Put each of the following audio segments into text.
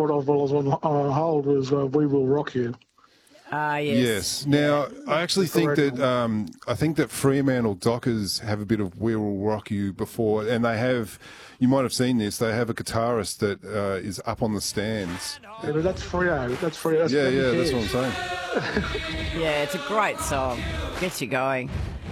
what I was on hold was "We Will Rock You." Ah, Yes. Now, I actually think that Fremantle Dockers have a bit of "We Will Rock You" before, and they have. You might have seen this. They have a guitarist that is up on the stands. Yeah, but that's Freo. That's Freo. That's That's what I'm saying. Yeah, it's a great song. Gets you going.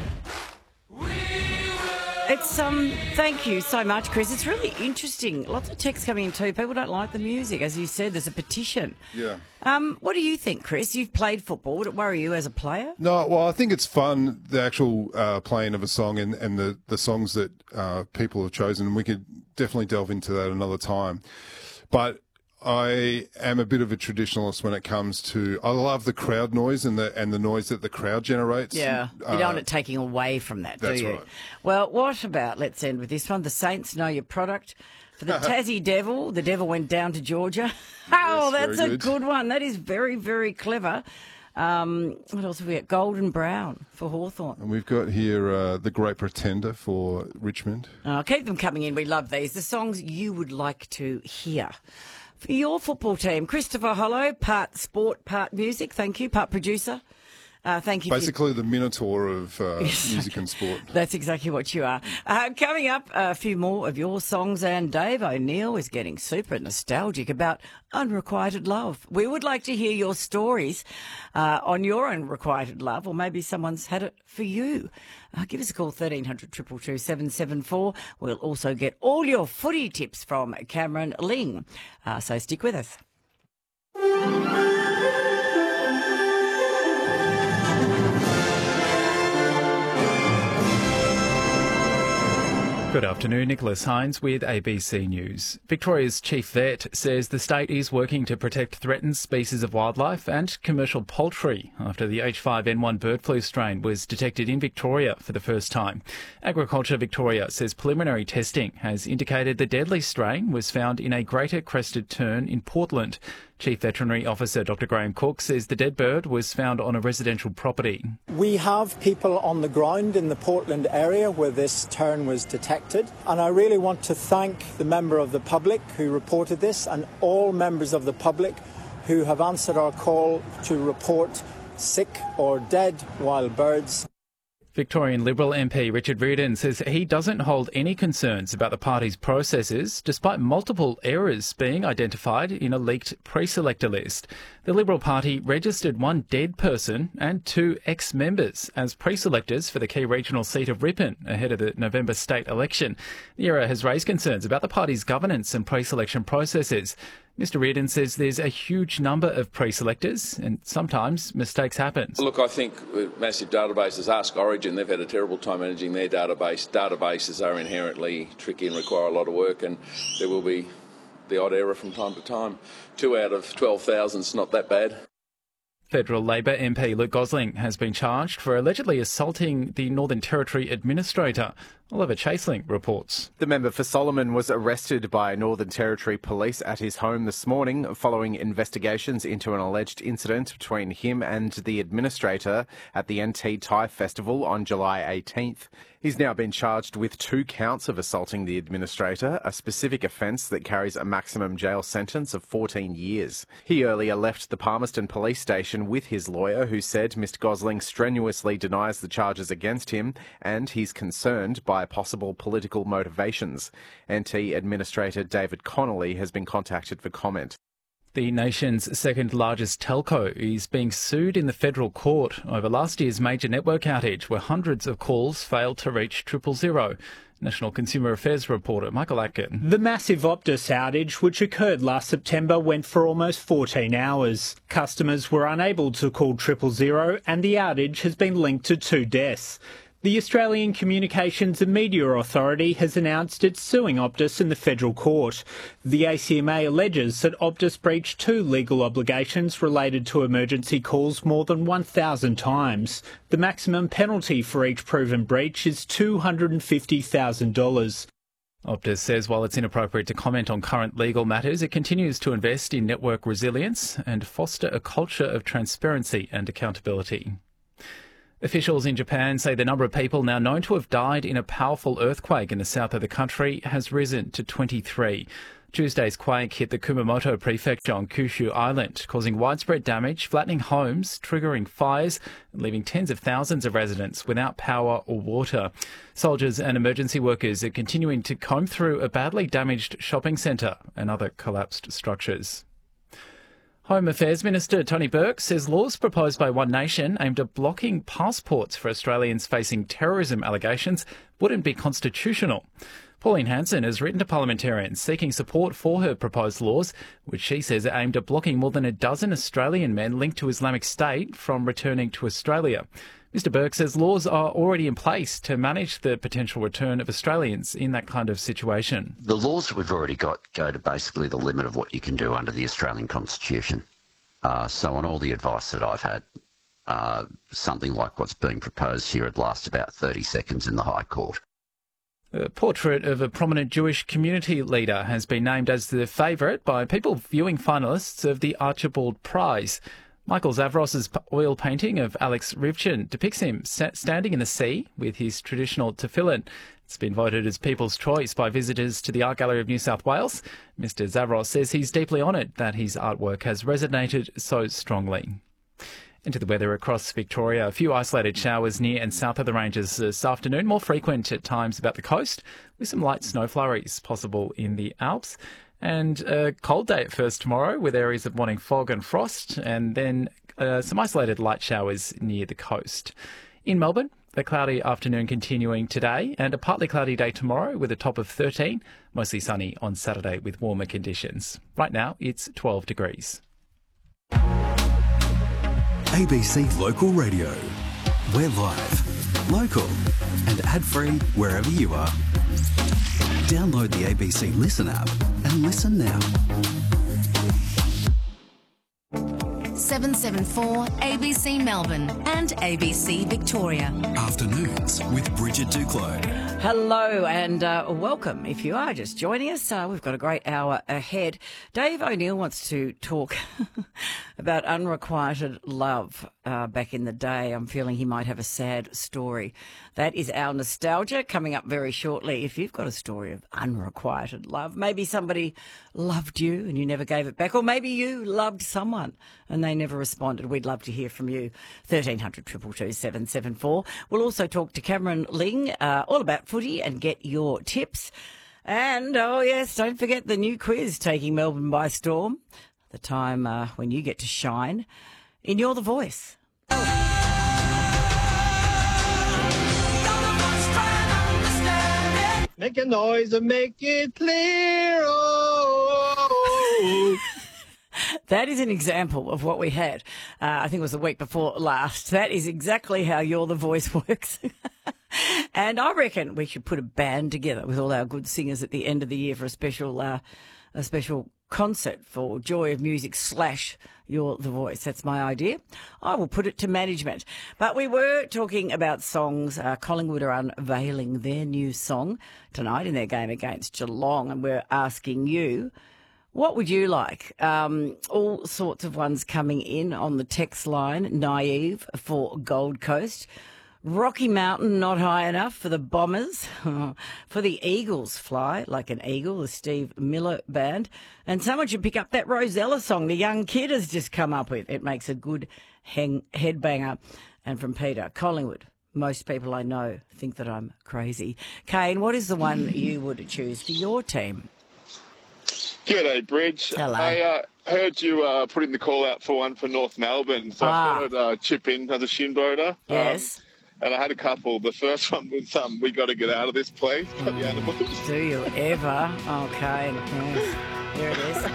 It's thank you so much, Chris. It's really interesting. Lots of texts coming in too. People don't like the music, as you said. There's a petition. Yeah. What do you think, Chris? You've played football. Would it worry you as a player? No, well, I think it's fun, the actual playing of a song and the songs that people have chosen. We could definitely delve into that another time. But I am a bit of a traditionalist when it comes to. I love the crowd noise and the noise that the crowd generates. Yeah, you don't want it taking away from that, do you? That's right. Well, what about, let's end with this one, the Saints Know Your Product. For the Tassie Devil, the Devil went down to Georgia. Oh, Yes, that's very a good. good one. That is very, very clever. What else have we got? Golden Brown for Hawthorn. And we've got here The Great Pretender for Richmond. Keep them coming in. We love these. The songs you would like to hear. For your football team, Christopher Hollow, part sport, part music. Thank you. Part producer. Thank you. Basically the Minotaur of music and sport. That's exactly what you are. Coming up, a few more of your songs, and Dave O'Neill is getting super nostalgic about unrequited love. We would like to hear your stories on your unrequited love, or maybe someone's had it for you. Give us a call, 1300 222 774. We'll also get all your footy tips from Cameron Ling. So stick with us. Good afternoon, Nicholas Hines with ABC News. Victoria's chief vet says the state is working to protect threatened species of wildlife and commercial poultry after the H5N1 bird flu strain was detected in Victoria for the first time. Agriculture Victoria says preliminary testing has indicated the deadly strain was found in a greater crested tern in Portland. Chief Veterinary Officer Dr Graham Cook says the dead bird was found on a residential property. We have people on the ground in the Portland area where this tern was detected, and I really want to thank the member of the public who reported this and all members of the public who have answered our call to report sick or dead wild birds. Victorian Liberal MP Richard Reardon says he doesn't hold any concerns about the party's processes, despite multiple errors being identified in a leaked pre-selector list. The Liberal Party registered one dead person and two ex-members as pre-selectors for the key regional seat of Ripon ahead of the November state election. The error has raised concerns about the party's governance and pre-selection processes. Mr Reardon says there's a huge number of pre-selectors and sometimes mistakes happen. Look, I think with massive databases, ask Origin, they've had a terrible time managing their database. Databases are inherently tricky and require a lot of work, and there will be the odd error from time to time. 2 out of 12,000 is not that bad. Federal Labor MP Luke Gosling has been charged for allegedly assaulting the Northern Territory Administrator. Oliver Chaseling reports. The member for Solomon was arrested by Northern Territory Police at his home this morning following investigations into an alleged incident between him and the administrator at the NT Thai Festival on July 18th. He's now been charged with 2 counts of assaulting the administrator, a specific offence that carries a maximum jail sentence of 14 years. He earlier left the Palmerston Police Station with his lawyer, who said Mr Gosling strenuously denies the charges against him and he's concerned by possible political motivations. NT Administrator David Connolly has been contacted for comment. The nation's second largest telco is being sued in the federal court over last year's major network outage where hundreds of calls failed to reach 000. National Consumer Affairs reporter Michael Atkin. The massive Optus outage, which occurred last September, went for almost 14 hours. Customers were unable to call 000 and the outage has been linked to 2 deaths. The Australian Communications and Media Authority has announced it's suing Optus in the federal court. The ACMA alleges that Optus breached 2 legal obligations related to emergency calls more than 1,000 times. The maximum penalty for each proven breach is $250,000. Optus says while it's inappropriate to comment on current legal matters, it continues to invest in network resilience and foster a culture of transparency and accountability. Officials in Japan say the number of people now known to have died in a powerful earthquake in the south of the country has risen to 23. Tuesday's quake hit the Kumamoto prefecture on Kyushu Island, causing widespread damage, flattening homes, triggering fires, and leaving tens of thousands of residents without power or water. Soldiers and emergency workers are continuing to comb through a badly damaged shopping centre and other collapsed structures. Home Affairs Minister Tony Burke says laws proposed by One Nation aimed at blocking passports for Australians facing terrorism allegations wouldn't be constitutional. Pauline Hanson has written to parliamentarians seeking support for her proposed laws, which she says are aimed at blocking more than a dozen Australian men linked to Islamic State from returning to Australia. Mr Burke says laws are already in place to manage the potential return of Australians in that kind of situation. The laws that we've already got go to basically the limit of what you can do under the Australian Constitution. So on all the advice that I've had, something like what's being proposed here would last about 30 seconds in the High Court. A portrait of a prominent Jewish community leader has been named as the favourite by people viewing finalists of the Archibald Prize. Michael Zavros's oil painting of Alex Rivchin depicts him standing in the sea with his traditional tefillin. It's been voted as People's Choice by visitors to the Art Gallery of New South Wales. Mr Zavros says he's deeply honoured that his artwork has resonated so strongly. Into the weather across Victoria. A few isolated showers near and south of the ranges this afternoon, more frequent at times about the coast, with some light snow flurries possible in the Alps. And a cold day at first tomorrow, with areas of morning fog and frost, and then some isolated light showers near the coast. In Melbourne, the cloudy afternoon continuing today, and a partly cloudy day tomorrow with a top of 13, mostly sunny on Saturday with warmer conditions. Right now, it's 12 degrees. ABC Local Radio. We're live, local, and ad-free wherever you are. Download the ABC Listen app and listen now. 774 ABC Melbourne and ABC Victoria. Afternoons with Bridget Duclos. Hello and welcome. If you are just joining us, we've got a great hour ahead. Dave O'Neill wants to talk about unrequited love. Back in the day, I'm feeling he might have a sad story. That is our nostalgia coming up very shortly. If you've got a story of unrequited love, maybe somebody loved you and you never gave it back, or maybe you loved someone and they never responded. We'd love to hear from you. 1300 222 774. We'll also talk to Cameron Ling all about footy and get your tips. And, oh yes, don't forget the new quiz taking Melbourne by storm. The time when you get to shine in You're the Voice. Make a noise and make it clear. Oh. That is an example of what we had. I think it was the week before last. That is exactly how You're the Voice works. And I reckon we should put a band together with all our good singers at the end of the year for a special concert for Joy of Music / You're the Voice. That's my idea. I will put it to management. But we were talking about songs. Collingwood are unveiling their new song tonight in their game against Geelong, and we're asking you, what would you like? All sorts of ones coming in on the text line. Naive for Gold Coast. Rocky Mountain, Not High Enough for the Bombers. For the Eagles, Fly Like an Eagle, the Steve Miller Band. And someone should pick up that Rosella song the young kid has just come up with. It makes a good headbanger. And from Peter, Collingwood. Most people I know think that I'm crazy. Kane, what is the one you would choose for your team? G'day, Bridge. Hello. I heard you putting the call out for one for North Melbourne, so I thought I'd chip in as a shin boater. Yes. And I had a couple. The first one was We Got to Get Out of This Place by the Animals. Do you ever? Okay. Yes. Here it is.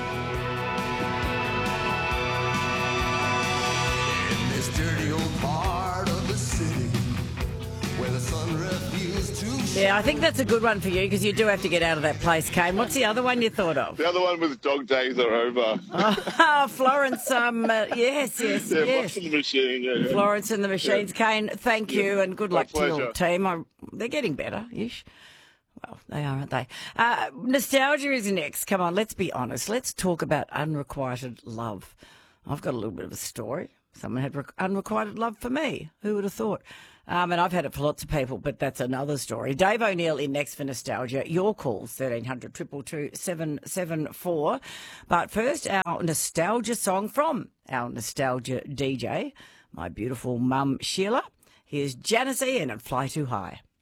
In this dirty old part of the city where the sun refused to shine. Yeah, I think that's a good one for you because you do have to get out of that place, Kane. What's the other one you thought of? The other one was Dog Days Are Over. Oh, Florence, yes. Florence and the Machine, yeah. Florence and the Machines. Yeah. Kane, thank you and good luck to your team. They're getting better-ish. Well, they are, aren't they? Nostalgia is next. Come on, let's be honest. Let's talk about unrequited love. I've got a little bit of a story. Someone had unrequited love for me. Who would have thought? And I've had it for lots of people, but that's another story. Dave O'Neill in next for Nostalgia. Your calls, 1300 222 774. But first, our nostalgia song from our nostalgia DJ, my beautiful mum Sheila. Here's Janice Ian and Fly Too High.